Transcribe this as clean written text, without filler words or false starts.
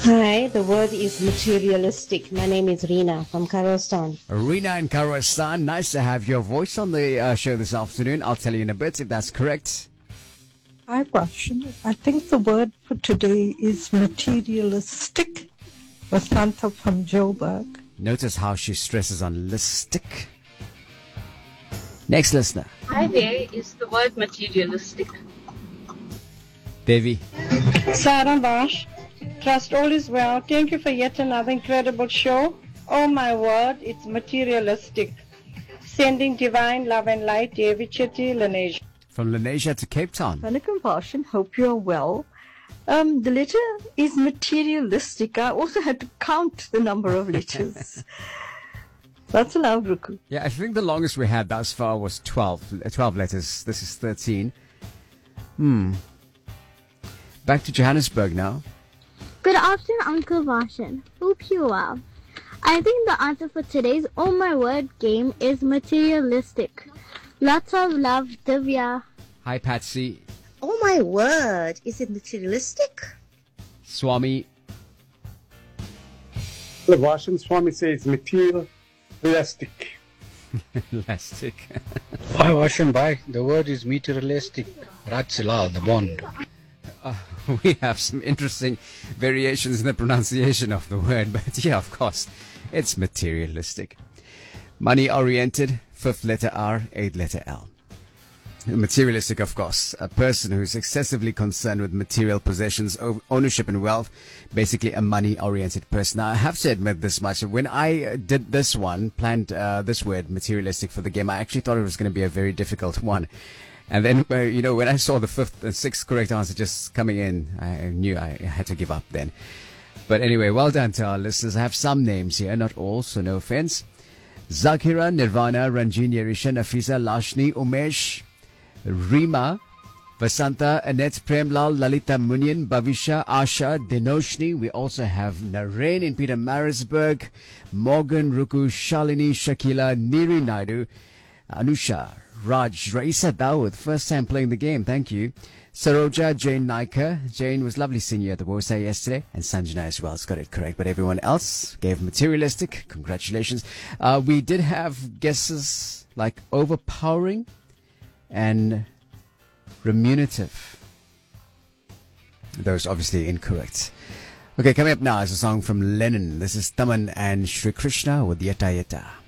Hi, the word is materialistic. My name is Rina from Kazakhstan. Rina in Kazakhstan, nice to have your voice on the show this afternoon. I'll tell you in a bit if that's correct. Hi, Russian. I think the word for today is materialistic. Vasanta from Joburg. Notice how she stresses on listic. Next listener. Hi there, is the word materialistic. Devi. Sarah Vash, trust all is well. Thank you for yet another incredible show. Oh my word, it's materialistic. Sending divine love and light, Devi Chetty, Lanesia. From Lanesia to Cape Town. Vanakkam Varshan, hope you're well. The letter is materialistic. I also had to count the number of letters. That's allowed, Ruku. Yeah, I think the longest we had thus far was 12 letters. This is 13. Back to Johannesburg now. Good afternoon, Uncle Varshan. Hope you well. I think the answer for today's Oh My Word game is materialistic. Lots of love, Divya. Hi, Patsy. Oh my word, is it materialistic? Swami. The Russian Swami says materialistic. Elastic. Hi, Washan Bhai. The word is materialistic. Ratsilal, the bond. We have some interesting variations in the pronunciation of the word, but yeah, of course, it's materialistic. Money-oriented, 5th letter R, 8th letter L. Materialistic, of course, a person who's excessively concerned with material possessions, ownership and wealth, basically a money-oriented person. Now, I have to admit this much. When I did this one, planned this word, materialistic, for the game, I actually thought it was going to be a very difficult one. And then, when I saw the 5th and 6th correct answer just coming in, I knew I had to give up then. But anyway, well done to our listeners. I have some names here, not all, so no offense. Zakira, Nirvana, Ranjini, Yerisha, Nafisa, Lashni, Umesh, Rima, Vasanta, Annette, Premlal, Lalita Munian, Bhavisha, Asha, Dinoshni. We also have Naren in Peter Marisburg, Morgan, Ruku, Shalini, Shakila, Niri Naidu, Anusha, Raj, Raisa Dawood, first time playing the game, thank you. Saroja, Jane Naika. Jane was lovely seeing you at the Warsaw yesterday, and Sanjana as well has got it correct, but everyone else gave materialistic. Congratulations. We did have guesses like overpowering and remunerative. Those obviously incorrect. Okay, coming up now is a song from Lennon. This is Taman and Shri Krishna with Yeta Yeta.